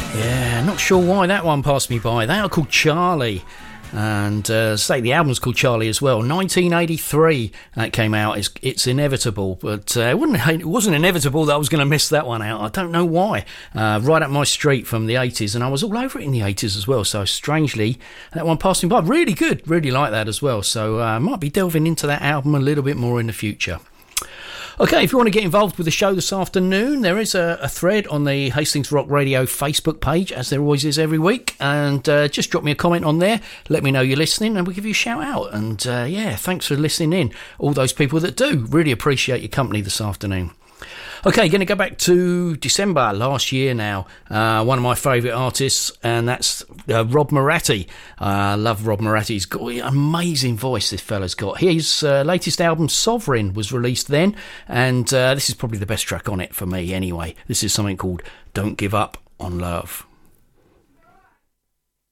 Yeah, not sure why that one passed me by. They are called Charlie. And say the album's called Charlie as well. 1983 that came out. It's inevitable, but it wasn't inevitable that I was going to miss that one out. I don't know why. Right up my street from the 80s, and I was all over it in the 80s as well. So strangely, that one passed me by. Really good, really like that as well. So I might be delving into that album a little bit more in the future. Okay, if you want to get involved with the show this afternoon, there is a thread on the Hastings Rock Radio Facebook page, as there always is every week, and just drop me a comment on there, let me know you're listening, and we'll give you a shout out. And yeah, thanks for listening in, all those people that do. Really appreciate your company this afternoon. Okay, going to go back to December last year now. One of my favourite artists, and that's Rob Moratti. I love Rob Moratti. He's got an amazing voice, this fella's got. His latest album, Sovereign, was released then, and this is probably the best track on it for me anyway. This is something called Don't Give Up on Love.